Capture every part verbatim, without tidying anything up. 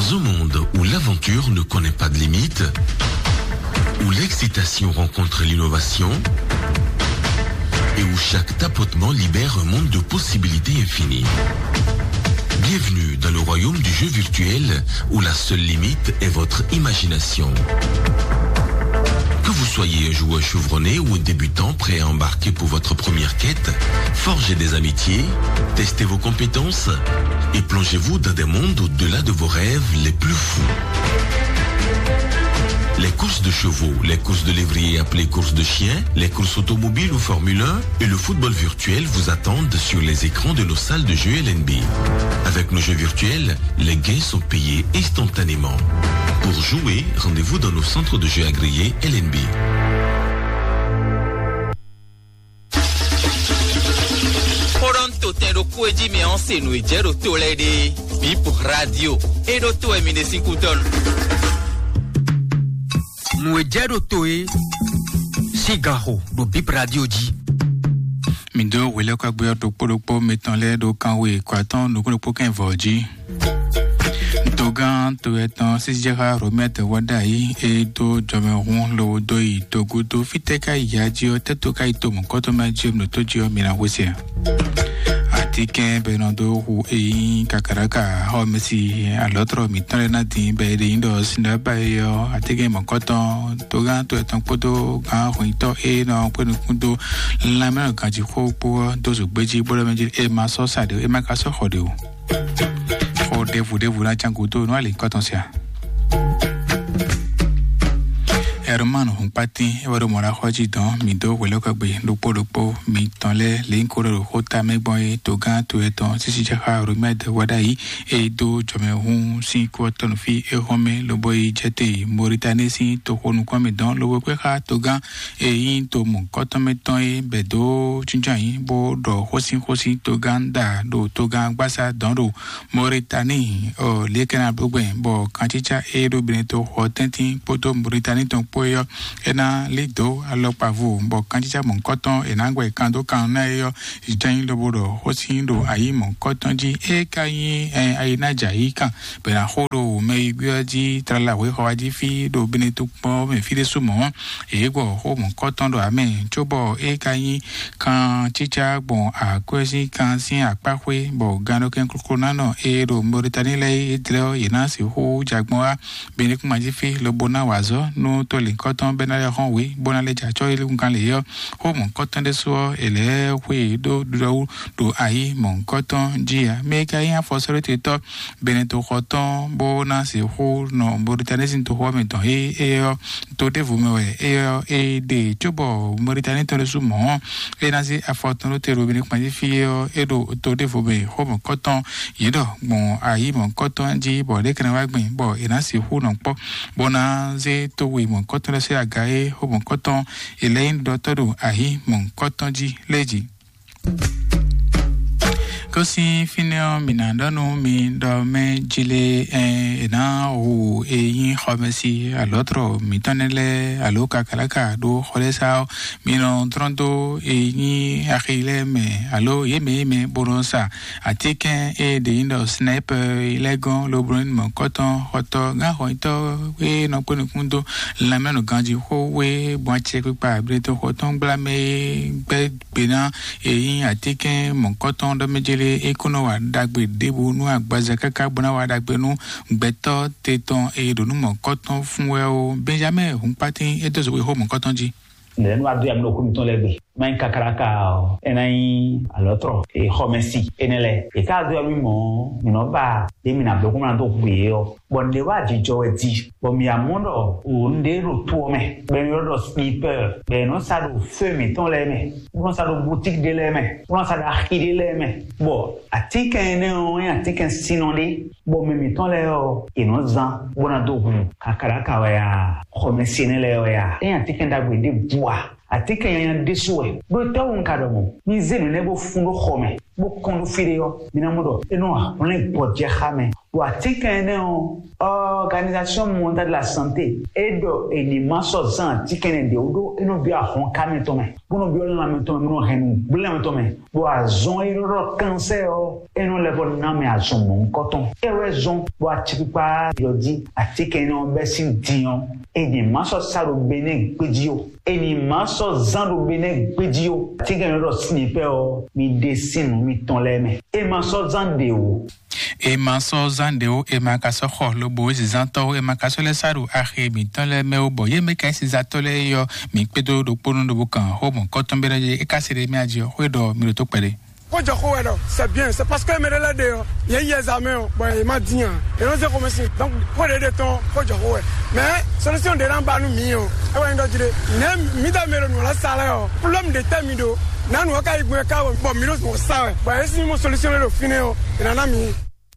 Dans un monde où l'aventure ne connaît pas de limites, où l'excitation rencontre l'innovation et où chaque tapotement libère un monde de possibilités infinies. Bienvenue dans le royaume du jeu virtuel où la seule limite est votre imagination. Que vous soyez un joueur chevronné ou un débutant prêt à embarquer pour votre première quête, forgez des amitiés, testez vos compétences et plongez-vous dans des mondes au-delà de vos rêves les plus fous. Les courses de chevaux, les courses de lévriers appelées courses de chiens, les courses automobiles ou Formule un et le football virtuel vous attendent sur les écrans de nos salles de jeux L N B. Avec nos jeux virtuels, les gains sont payés instantanément. Pour jouer, rendez-vous dans nos centres de jeux agréés L N B. Mouedjero Toe Sigaro do Bip Radio Di Mindo wele kwa gbe do polopo metan le do kanwe kwatan no ko pokin voji Togan to etan sisjera remettre wadai e do jamerun lo do i togo do fiteka yaji o tetoka ito mon koto maji no toji o mina wosia Atiken Bernardo ou e kakaraka ho mesi alotro mitale na tin be de indo sinda ba yo atiken mon koton togan to etan poto ga hoito e no penu kunto la mena gaji ko po do zo gbeji bolo meji e ma so sade e ma ka so hode o o de vous de vous la chango to no ale koton sia Hermano un pati evaro mora hoji don mi do wele ko gbe lopo lopo mi tan le le nkoro ro hota me gbon e to gan to eton sisi je ha ro med wadai e do jome hun si ko ton fi e home lo boy jete Mauritanie si to honu ko mi don lo we ha to gan e yin to mo ko to me ton e be do chinjan yin bo do hosin hosin to gan da do to gan gbasa don ro Mauritanie o le kana gbogbo bo kan chicha e do bin to hotentin poto Mauritanie ton yo ena lido alopavu bo kanjicha mon koton enangwe kando kan na yo itain lo bodo hosindo ayi mon koton ji e kayi e ayi na jai kan be na horo me gbeji trala we hoaji fi do benetu po me fi de sumo e go ho mon koton do amen chobo e kayi kan chicha bon akwesi kan sin apahwe bo gano ken krona no e do Mauritanie le idlo ina si ho jagmoa beneku maji fi lo bona wazo no to Koton benale honwe bonale jacho ile kunkan le yo ho mon koton de so ele we do do do ai mon koton jia me ka ya fosore to beneto koton bona se ho no Mauritanie sin to ho me to e e to de vous me e e de chobo Mauritanie to le sumo e na si afortuno te ro benek ma fi e do to de vous me ho mon koton yedo bon ai mon koton ji bo le kana wa gbin bo e na si ho no po bona ze to we mon koton la se agae ho mon koton Elaine dotoru ahi mon koton ji leji Kosi fineo minandano mi do me jile e na o e yin khomesi alotro mitonele aloka kalaka do kholesa mi no tronto e yin akhile me alo yeme me boronsa atike e de indo sniper ilegon lo brun mon koton hoto ga hoito we no ponu kundo la meno ganji ho we boache pa breto hoton blame be bena e yin atike mon koton do me jile ekono wa dagbe debo nu agbaza kaka bona wa dagbe nu gbeto teton e donu mo koton fun we o Benjamin hun patin e dozo we ho mo koton ji le nu adu am no komiton legbe man kakaraka enai alotro e homesi enele e ka adu mi mo mi no ba e mi na do kuma do gbe o bon de wa jijo eti bon mi amondo o nde ro to me be mi ro sleeper be no sa do feu mi ton le me bon sa do boutique de le me bon sa da khide le me bon atika ene o atika sinonde bon mi ton le o e no zan bona do kakaraka wa ya homesi enele o ya e atika nda gbe de bois atike yan desuwe bo tawo nkadomo ni zenu ne bo fundo khome bo kondo firio minamodo eno on est bodje xame wa tikene organisation mondiale de la santé edo enima so zan tikene de odo eno bia hon kame to me bono bio la me to me no henu bula me to me bo azon iro cancer eno level na me azon mon koton e raison bo atipa yodi atikene on besin dion enima so saro bene gbedio enima so zan do bene gbedio tikene ro snipe o mi desin mi ton leme e ma so zan de o e maso zandeo e makaso ho lo bo zizanto e makaso le saru ahe mi ton le me obo ye me kai sizatole yo mi pedo do pono do bukan ho mon kotombere e kasere mi aji ho do mi to pere ko joko wedo c'est bien c'est parce que me relade yo ye ye zame bon e ma dian e no se ko mesi donc ko de ton ko joko we mais solution de ramba nu mi yo e wa ndo jire ne mi da mero no la sala yo problème de tamido na no ka igwe ka bo mi no mo sawe ba esi mo solution le fine yo na na mi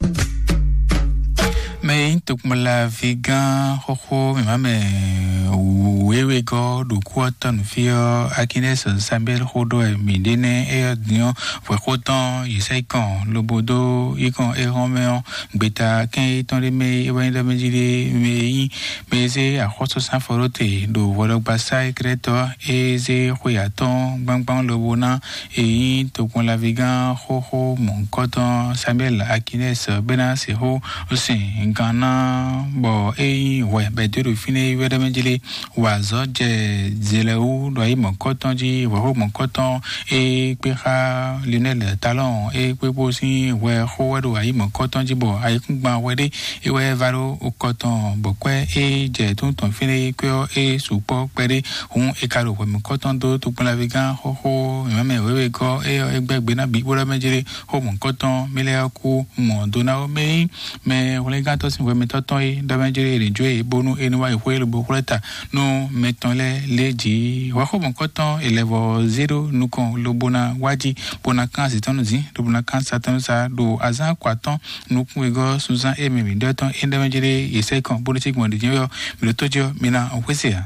mais tuk mala vegan hoho mi mame wewe go do kuatan fio akines sambel hodo e midene e dio fo kotan yisai kan lobodo ikon e romeo beta ken ton de me e wenda mejide me meze a hoso san forote do wolo basai kreto e ze khoyaton bang bang lobona e tuk mala vegan hoho mon kotan sambel akines bena se ho osin Ghana bo e we be de fini we de menjili wazo je zeleu do ai mon coton ji wo ho mon coton e pe ha Lionel Talon e pe bo si we ho do ai mon coton ji bo ai kun gba we de e we varo o coton bo kwe e je tun ton fini ko e supo pere hun e karo we mon coton do tu pon la vegan ho ho me we we ko e egbe na bi wo de menjili ho mon coton mele ku mon dona me me ho le gato we metoton e davanjere rejoe bonu enwa ihwelo bokuleta no metonle leji wa ko mon koton elevo zero nukon lobona waji bona kan sitonuzi lobona kan satanu sa do azan kwaton nukun ego susan e mi doton e davanjere isekon politique mondiyo mi tojo mina onkwese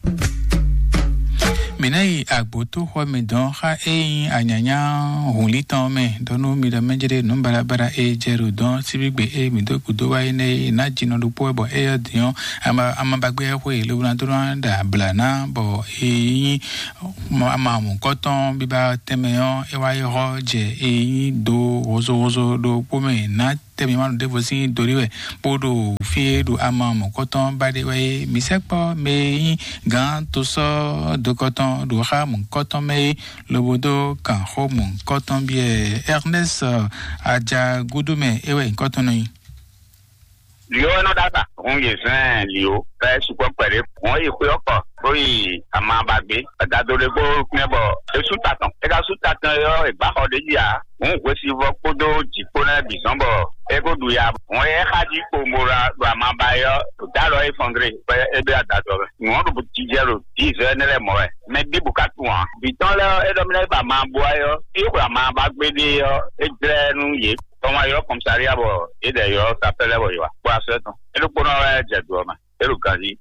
Minai agboto ho me don ha e anyanya hulitan me donu mi da menjere no bara bara e jeru don sibigbe e mi do kudo wa ine na jino do po bo e dion ama ama bagbe ho e lo na to da blana bo e ama mo koton bi ba temeyon e wa ho je e do ozo ozo do po me na temi manu de vosi doriwe podo fie do ama mo koton ba de we mi sekpo me gan to so do koton do ha mon coton me lobodo kan ho mon coton bien Ernest aja gudume ewe coton ni Lio no data on ye san lio pe supo pere on ye ko ko oyi ama bagbe da do le go nebo e su tatan e ga su tatan yo e ba ho de ya on we si vo podo jipo na bizombo e go du ya on ye haji ko mora do ama ba yo da lo e fondre e be ata do no do ti jero ti ze ne le mo e me bi bukatu an bi ton le e do mi le ba ma bo yo e ko ama bagbe de yo e dre nu ye Comme ailleurs, comme ça, et d'ailleurs, ça fait les voyous. Pour ce temps, et le pour nous, et le quasi.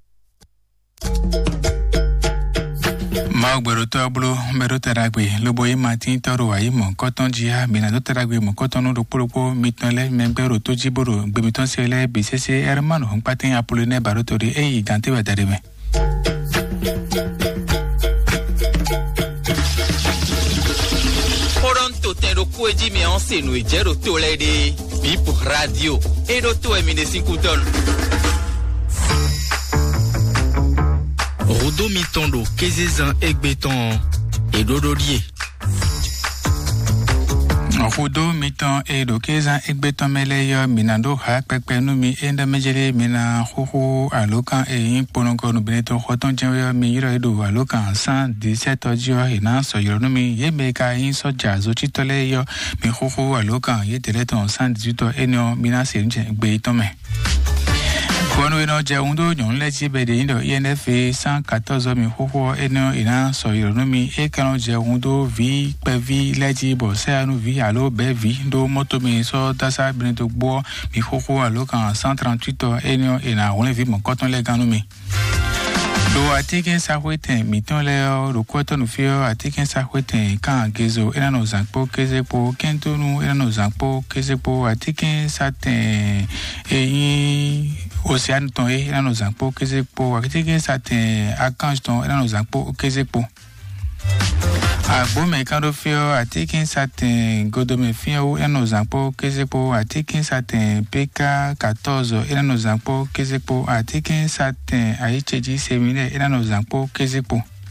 Ma gbero blo mero taragbe lo boy matin toro wa imo koton jia bina do taragbe mo koton no do polopo mitonle membero to jiboro gbe miton sele bcc hermano on patin apolline barotori e gante wa dareme Tendo kueji me onse no ejero to lede Bip radio edo to emine cinco ton Rodo mitondo kezezan egbeton edo dolie Rodo miton edo kezan egbeton meleyo minando ha pepe no mi enda mejele mina hoho alokan e imponongo no beneto hoton jewe mi yiro edo alokan cent dix-sept ojo ina so yiro no mi yemeka in so jazo chitole yo mi hoho alokan ye teleton cent dix-huit enyo mina senje egbeton me Kono eno je undo nyon leji bede indo I N F cent quatorze mi hoho eno ina so yiro mi e kano je undo vi pe vi leji bo se anu vi alo be vi do moto mi so dasa beneto gbo mi hoho alo kan cent trente-huit eno ina wole vi mon koton le ganu mi lo atike sakwete mitole o lo kwato no fio atike sakwete kan gezo ina no zanpo kezepo kentonu ina no zanpo kezepo atike sate e ocean ton e ina no zanpo kezepo atike sate archange ton ina no zanpo kezepo agbo mekando fio atike sate godome fio ina no zanpo kezepo atike sate P K quatorze ina no zanpo kezepo atike sate aicheji semine ina no zanpo kezepo